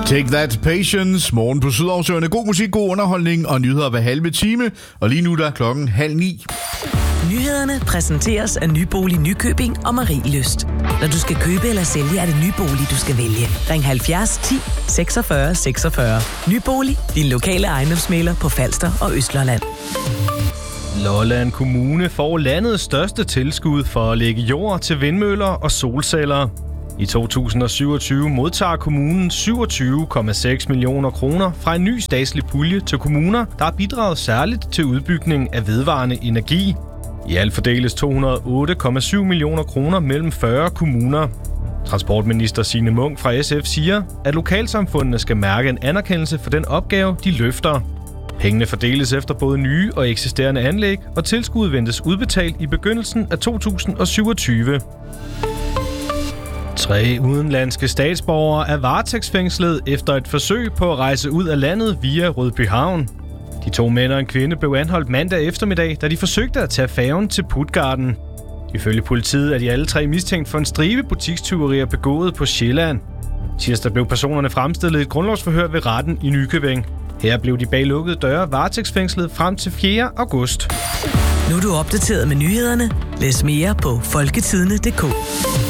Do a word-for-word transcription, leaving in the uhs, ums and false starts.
Take That, Patience, morgen på Sydhavsøerne. God musik, god underholdning og nyheder hver halve time. Og lige nu der er klokken halv ni. Nyhederne præsenteres af Nybolig Nykøbing og Marielyst. Når du skal købe eller sælge, er det Nybolig, du skal vælge. Ring halvfjerds ti seksogfyrre seksogfyrre. Nybolig, din lokale ejendomsmægler på Falster og Østlandet. Lolland Kommune får landets største tilskud for at lægge jord til vindmøller og solceller. I to tusind og syvogtyve modtager kommunen syvogtyve komma seks millioner kroner fra en ny statslig pulje til kommuner, der har bidraget særligt til udbygning af vedvarende energi. I alt fordeles to hundrede og otte komma syv millioner kroner mellem fyrre kommuner. Transportminister Signe Munk fra S F siger, at lokalsamfundene skal mærke en anerkendelse for den opgave, de løfter. Pengene fordeles efter både nye og eksisterende anlæg, og tilskuddet ventes udbetalt i begyndelsen af to tusind og syvogtyve. Tre udenlandske statsborgere er varetægtsfængslet efter et forsøg på at rejse ud af landet via Rødbyhavn. De to mænd og en kvinde blev anholdt mandag eftermiddag, da de forsøgte at tage færgen til Puttgarden. Ifølge politiet er de alle tre mistænkt for en stribe butikstyverier begået på Sjælland. Tirsdag blev personerne fremstillet i et grundlovsforhør ved retten i Nykøbing. Her blev de bag lukkede døre varetægtsfængslet frem til fjerde august. Nu er du opdateret med nyhederne. Læs mere på folketidende punktum d k.